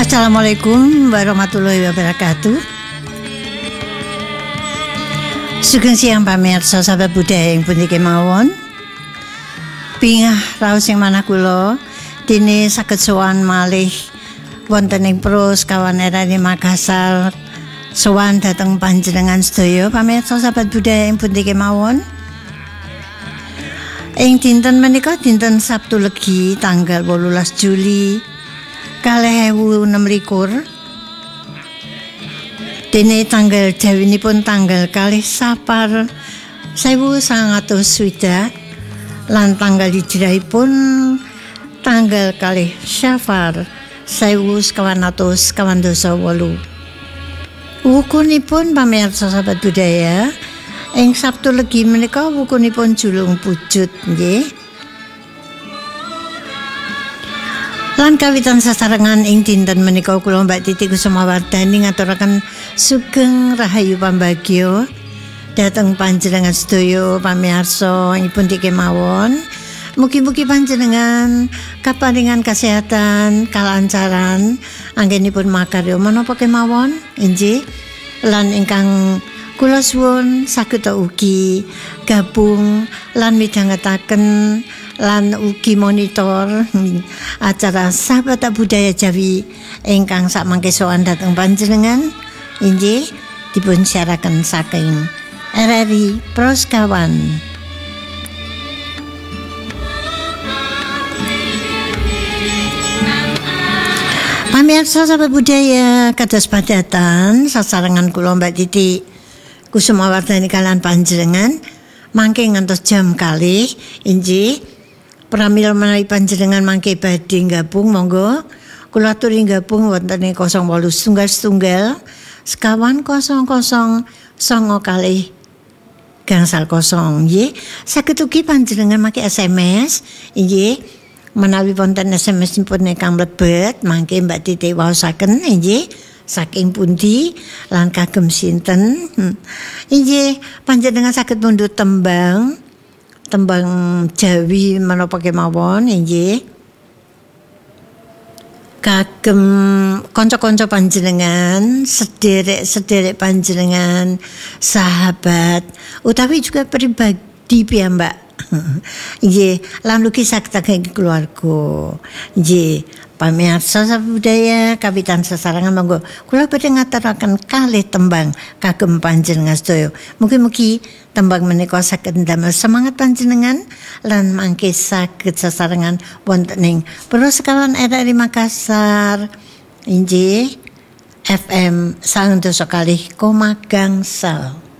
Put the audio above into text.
Assalamualaikum warahmatullahi wabarakatuh. Sugeng siang pamirsa sahabat budaya yang pundi kemawon. Pingah raos sing manah kula dene saged sowan malih wonten ing Pros Kawan RRI Makassar. Sowan dhateng panjenengan sedaya pamirsa sahabat budaya yang pundi kemawon. Ing dinten menika dinten Sabtu Legi tanggal 18 Juli 2026. Dene tanggal jawinipun tanggal kalih Sapar 1960 lan tanggal hijrahipun tanggal kalih Syafar 1928. Wukunipun pamirsa sahabat budaya ing Sabtu Legi menika wukunipun julung pujut nggih. Lan kawitan sesarengan ing dinten menika kula Mbak Titi Kusumawardhani ngaturaken sugeng rahayu pambagyo dhateng panjenengan sedaya pamirsa ing pundi kemawon. Mugi-mugi panjenengan kaparingan kesehatan, kalancaran anggenipun makarya menapa kemawon inggih. Lan ingkang kula suwun saged ugi gabung lan midhangetaken lan ugi monitor acara Sahabat Budaya Jawi ingkang sakmangke sowan dhateng panjenengan inggih dipun siaraken saking RRI Pros Kawan. Pamirsa sahabat budaya kados padatan sasarengan kula Mbak Titi Kusumawardhani kaliyan panjenengan mangke ngantos jam kalih inggih. Pramila menawi panjenengan mangke badhe gabung monggo kula aturi gabung wonten ing 08 sekawan 00 songo kalih gangsal kosong nggih. Saged ugi panjenengan make SMS nggih. Menawi wonten SMS-ipun ingkang mlebet mangke Mbak Titi waosaken nggih saking pundi lan kagem sinten. Nggih panjenengan saged mundhut tembang Jawi menapa kemawon inggih kagem kanca-kanca panjenengan, sederek panjenengan, sahabat utawi juga pribadi piyambak. Nggih, lan ugi saged keluarga. Nggih, pamirsa budaya kawitan sesarengan monggo kula badhe ngaturaken kalih tembang kagem panjenengan sedaya. Mugi-mugi tembang menika saged ndamel semangat panjenengan lan mangke saged sesarengan wonten ing Pros Kawan RRI Makassar inggih FM 102,0 gangsal.